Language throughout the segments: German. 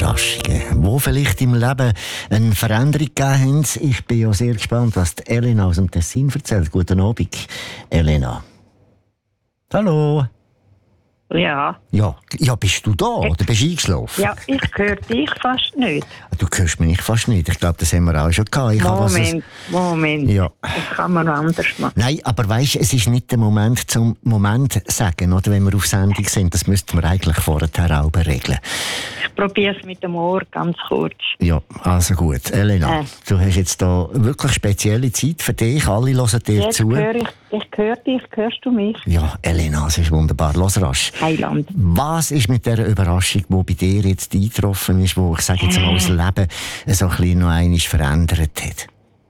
Überraschungen, die vielleicht im Leben eine Veränderung gegeben haben. Ich bin ja sehr gespannt, was die Elena aus dem Tessin erzählt. Guten Abend, Elena. Hallo. Ja. Ja, bist du da oder bist du eingeschlafen? Ja, ich höre dich fast nicht. Du hörst mich fast nicht. Ich glaube, das haben wir auch schon gehabt. Moment. Ja. Das kann man anders machen. Nein, aber weisst, es ist nicht der Moment zum Moment sagen, oder wenn wir auf Sendung sind. Das müssten wir eigentlich vorher auch regeln. Ich probiere es mit dem Ohr ganz kurz. Ja, also gut. Elena, du hast jetzt da wirklich spezielle Zeit für dich. Alle hören dir Jetzt zu. Ich höre dich. Hörst du mich? Ja, Elena, es ist wunderbar. Los rasch. Heiland. Was ist mit dieser Überraschung, die bei dir jetzt eingetroffen ist, wo ich sage jetzt mal das Leben so ein bisschen noch einmal verändert hat?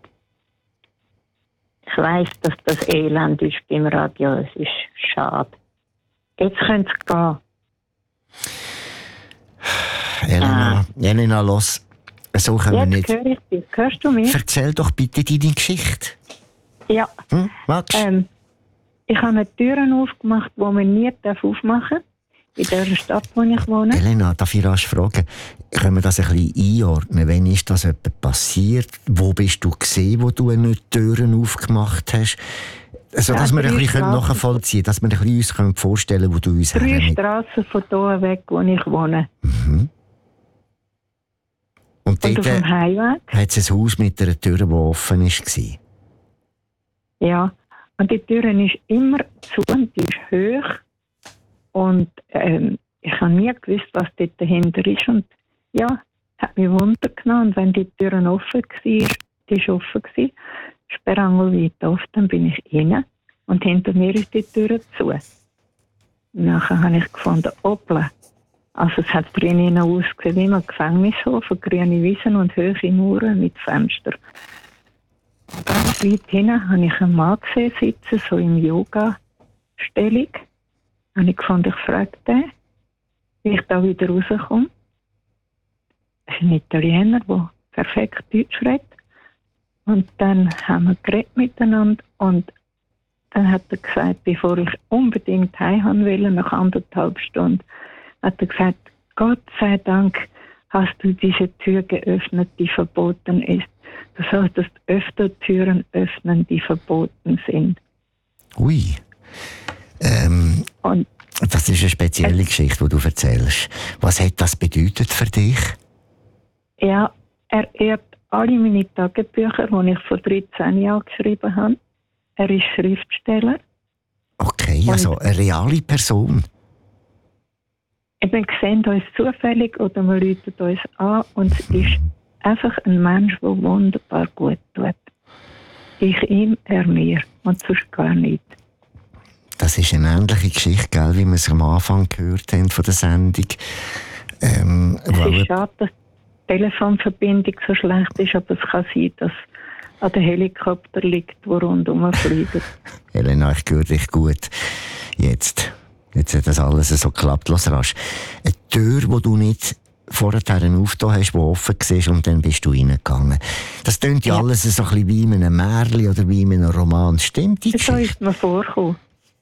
Ich weiss, dass das Elend ist beim Radio. Es ist schade. Jetzt könnte es gehen. Elena, los. So können wir nicht. Jetzt höre ich dich. Hörst du mich? Erzähl doch bitte deine Geschichte. Ja. Magst? Ich habe eine Türen aufgemacht, die man nie aufmachen darf. In der Stadt, wo ich wohne. Elena, darf ich rasch fragen, können wir das ein bisschen einordnen? Wann ist das passiert? Wo bist du gesehen, wo du eine Türen aufgemacht hast? Also, dass wir ein bisschen nachvollziehen können, dass wir uns vorstellen können, wo du uns 3 Strassen von hier weg, wo ich wohne. Mhm. Und dort auf dem Heimweg hat es ein Haus mit einer Tür, die offen war. Ja, und die Tür ist immer zu und die ist hoch. Und ich habe nie gewusst, was dort dahinter ist. Und ja, hat mich Wunder genommen. Und wenn die Tür offen war, die war offen, Sperrangel weit auf, dann bin ich rein. Und hinter mir ist die Tür zu. Und nachher habe ich gefunden, hoppla. Also es hat drinnen ausgesehen wie ein Gefängnishof, grüne Wiesen und hohe Mauern mit Fenstern. Ganz weit hinten habe ich einen Mann gesehen, sitzen, so in Yoga-Stellung. Und ich fand, ich frage den, wie ich da wieder rauskomme. Das ist ein Italiener, der perfekt Deutsch redet. Und dann haben wir geredet miteinander. Und dann hat er gesagt, bevor ich unbedingt heim wollte, nach 1,5 Stunden, hat er gesagt, Gott sei Dank hast du diese Tür geöffnet, die verboten ist. Du solltest öfter Türen öffnen, die verboten sind. Ui. Und das ist eine spezielle Geschichte, die du erzählst. Was hat das bedeutet für dich? Ja, er ehrt alle meine Tagebücher, die ich vor 13 Jahren geschrieben habe. Er ist Schriftsteller. Okay, also eine reale Person. Wir sehen uns zufällig oder wir rufen uns an und es ist einfach ein Mensch, der wunderbar gut tut. Ich ihm, er mir und sonst gar nicht. Das ist eine ähnliche Geschichte, gell, wie wir es am Anfang gehört haben von der Sendung. Es ist schade, dass die Telefonverbindung so schlecht ist, aber es kann sein, dass an den Helikopter liegt, der rundherum fliegt. Elena, ich höre dich gut. Jetzt hat das alles so geklappt. Los rasch. Eine Tür, die du nicht vorher aufgetan hast, die offen war und dann bist du reingegangen. Das klingt ja alles so ein bisschen wie in einem Märchen oder wie in einem Roman. Stimmt die Geschichte? So ist mir vorgekommen.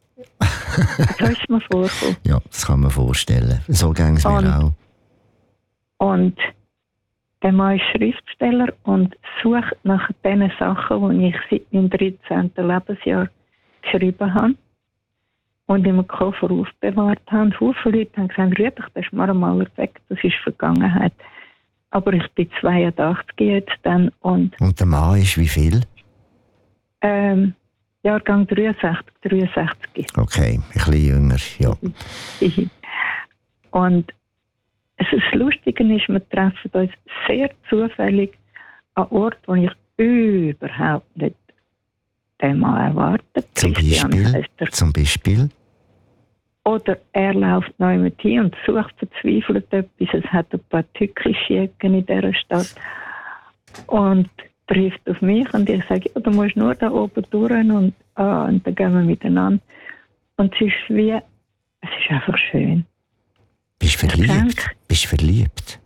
Ja, das kann man vorstellen. So ging es mir auch. Und der Mann ist Schriftsteller und sucht nach den Sachen, die ich seit meinem 13. Lebensjahr geschrieben habe und im Koffer aufbewahrt habe. Viele Leute haben gesagt, Rüebig, das ist mal weg, das ist Vergangenheit. Aber ich bin 82 jetzt dann. Und der Mann ist wie viel? Jahrgang 63. Okay, ein bisschen jünger, ja. Und das Lustige ist, wir treffen uns sehr zufällig an Ort, wo ich überhaupt nicht den Mann erwartet. Zum Beispiel? Oder er läuft neu mit hin und sucht verzweifelt etwas. Es hat ein paar tückische Ecken in dieser Stadt. Und trifft auf mich und ich sage, ja, du musst nur da oben durch und dann gehen wir miteinander. Und es ist einfach schön. Bist du verliebt?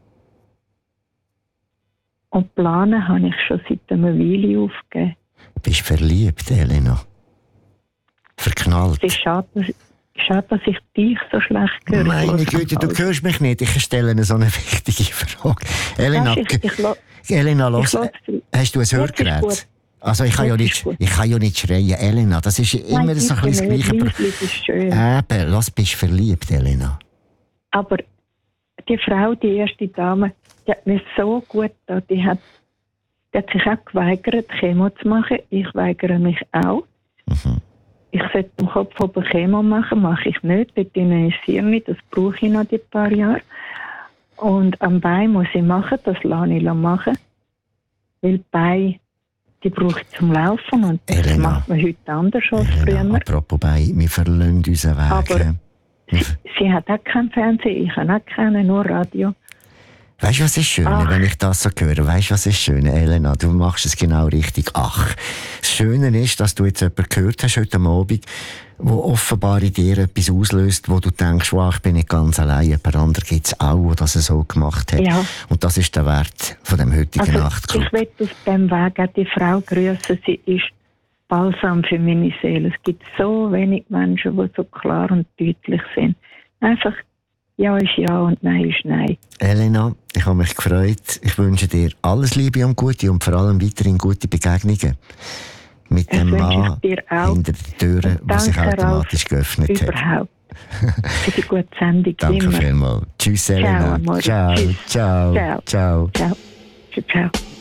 Und Planen habe ich schon seit einer Weile aufgegeben. Bist du verliebt, Elena? Verknallt? Es ist schade, Schade, dass ich dich so schlecht höre. Meine Güte, du hörst mich nicht. Ich stelle eine so eine wichtige Frage. Elena, Elena, los, hast du ein Hörgerät? Also ich kann ja nicht schreien. Elena, das ist immer nein, so ein bisschen das Gleiche. Das ist schön. Eben, bist verliebt, Elena. Aber die Frau, die erste Dame, die hat mir so gut getan. Die hat sich auch geweigert, Chemo zu machen. Ich weigere mich auch. Mhm. Ich sollte den Kopf oben Chemo machen, mache ich nicht. Dort injiziere ich, das brauche ich noch ein paar Jahre. Und am Bein muss ich machen, das lasse ich machen. Weil die Beine, die brauche ich zum Laufen. Und das Elena, macht man heute anders als früher. Apropos Bein, wir verlassen unseren Weg. Aber sie hat auch keinen Fernseher, ich habe auch keinen, nur Radio. Weißt du, was ist schön, wenn ich das so höre? Weißt du, was ist schön, Elena? Du machst es genau richtig. Ach, das Schöne ist, dass du jetzt jemanden gehört hast heute Abend, wo offenbar in dir etwas auslöst, wo du denkst, wow, ich bin nicht ganz allein. Jemand anderes gibt es auch, der das so gemacht hat. Ja. Und das ist der Wert von dem heutigen Nachtclub. Ich will auf dem Weg auch die Frau grüßen. Sie ist Balsam für meine Seele. Es gibt so wenig Menschen, die so klar und deutlich sind. Einfach ja ist ja und nein ist nein. Elena, ich habe mich gefreut. Ich wünsche dir alles Liebe und Gute und vor allem weiterhin gute Begegnungen mit dem Mann hinter der Tür, der sich automatisch geöffnet hat. Überhaupt. Für die gute Sendung. Danke vielmals. Tschüss, Elena. Ciao. Ciao. Tschüss. Ciao. Ciao. Ciao. Ciao. Ciao. Ciao.